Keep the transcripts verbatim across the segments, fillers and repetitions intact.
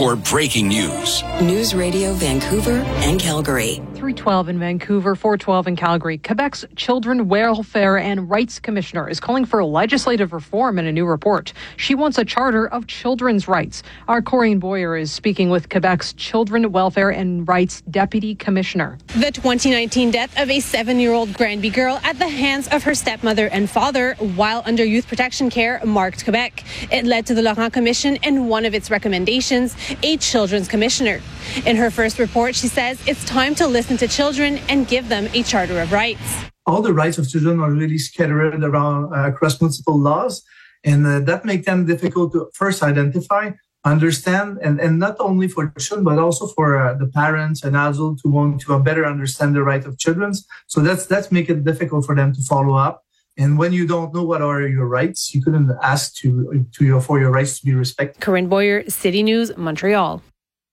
for breaking news. News Radio Vancouver and Calgary. three twelve in Vancouver, four twelve in Calgary. Quebec's Children Welfare and Rights Commissioner is calling for legislative reform in a new report. She wants a charter of children's rights. Our Corinne Boyer is speaking with Quebec's Children Welfare and Rights Deputy Commissioner. The twenty nineteen death of a seven-year-old Granby girl at the hands of her stepmother and father while under youth protection care marked Quebec. It led to the Laurent Commission and one of its recommendations, a children's commissioner. In her first report, she says it's time to listen to children and give them a charter of rights. All the rights of children are really scattered around uh, across multiple laws, and uh, that makes them difficult to first identify, understand, and, and not only for children, but also for uh, the parents and adults who want to uh, better understand the right of children. So that's that's make it difficult for them to follow up. And when you don't know what are your rights, you couldn't ask to to your for your rights to be respected. Corinne Boyer, City News, Montreal.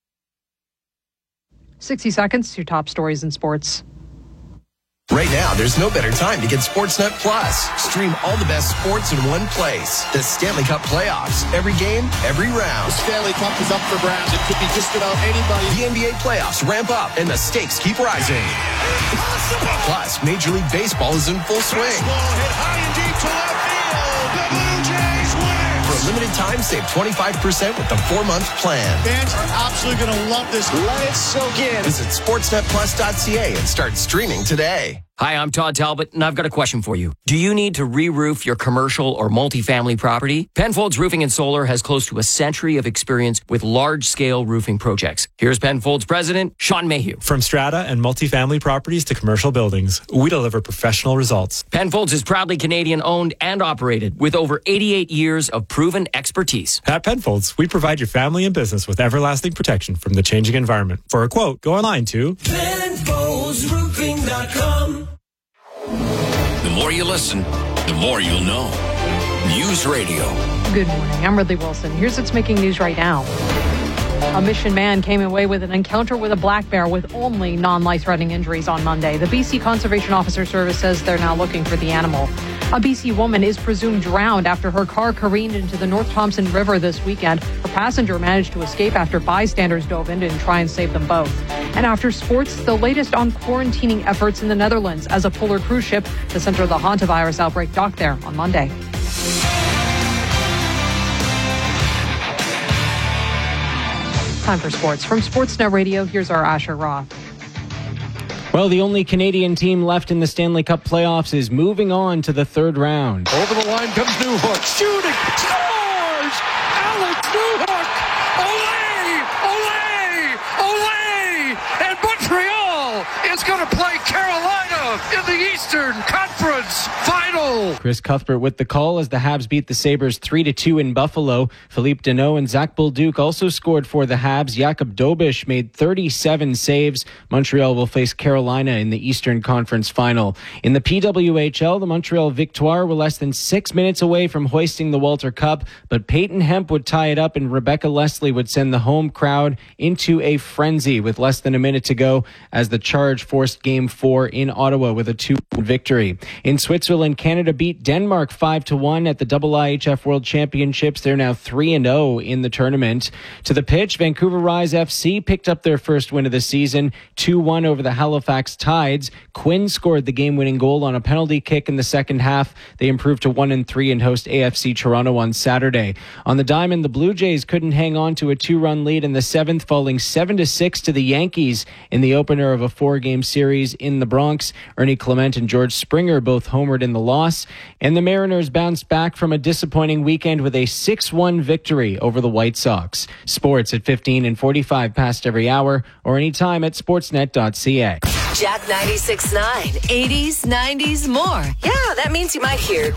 sixty seconds, your top stories in sports. Right now, there's no better time to get Sportsnet Plus. Stream all the best sports in one place. The Stanley Cup playoffs. Every game, every round. The Stanley Cup is up for grabs. It could be just about anybody. The N B A playoffs ramp up and the stakes keep rising. Impossible! Plus, Major League Baseball is in full swing. Baseball hit high and deep to left field. The Blue Jays win. For a limited time, save twenty-five percent with the four-month plan. Fans are absolutely going to love this. Let it soak in. Visit sportsnet plus dot c a and start streaming today. Hi, I'm Todd Talbot, and I've got a question for you. Do you need to re-roof your commercial or multifamily property? Penfolds Roofing and Solar has close to a century of experience with large-scale roofing projects. Here's Penfolds President Sean Mayhew. From strata and multifamily properties to commercial buildings, we deliver professional results. Penfolds is proudly Canadian-owned and operated with over eighty-eight years of proven expertise. At Penfolds, we provide your family and business with everlasting protection from the changing environment. For a quote, go online to Penfolds Roofing dot com. The more you listen, the more you'll know. News Radio. Good morning. I'm Ridley Wilson. Here's what's making news right now. A Mission man came away with an encounter with a black bear with only non-life-threatening injuries on Monday. The B C Conservation Officer Service says they're now looking for the animal. A B C woman is presumed drowned after her car careened into the North Thompson River this weekend. Her passenger managed to escape after bystanders dove in to try and save them both. And after sports, the latest on quarantining efforts in the Netherlands as a polar cruise ship, the center of the hantavirus outbreak, docked there on Monday. Time for sports. From Sportsnet Radio, here's our Asher Roth. Well, the only Canadian team left in the Stanley Cup playoffs is moving on to the third round. Over the line comes Newhook. Shooting. Scores! Alex Newhook! Olé! Olé! Olé! And Montreal is going to play Carolina in the Eastern Conference Final. Chris Cuthbert with the call as the Habs beat the Sabres three to two in Buffalo. Philippe Deneau and Zach Bolduc also scored for the Habs. Jakub Dobish made thirty-seven saves. Montreal will face Carolina in the Eastern Conference Final. In the P W H L, the Montreal Victoire were less than six minutes away from hoisting the Walter Cup, but Peyton Hemp would tie it up and Rebecca Leslie would send the home crowd into a frenzy with less than a minute to go as the Charge forced Game four in Ottawa with a two one victory. In Switzerland, Canada beat Denmark five to one at the double I H F World Championships. They're now three and oh in the tournament. To the pitch, Vancouver Rise F C picked up their first win of the season, two one over the Halifax Tides. Quinn scored the game-winning goal on a penalty kick in the second half. They improved to one and three and host A F C Toronto on Saturday. On the diamond, the Blue Jays couldn't hang on to a two-run lead in the seventh, falling seven to six to the Yankees in the opener of a four-game series in the Bronx. Ernie Clement and George Springer both homered in the loss, and the Mariners bounced back from a disappointing weekend with a six one victory over the White Sox. Sports at fifteen and forty-five past every hour, or anytime at sportsnet dot c a. Jack ninety-six point nine, eighties, nineties, more. Yeah, that means you might hear